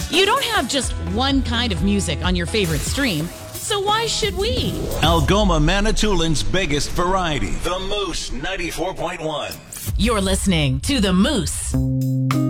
You don't have just one kind of music on your favorite stream, so why should we? Algoma Manitoulин's biggest variety. The Moose 94.1. You're listening to The Moose.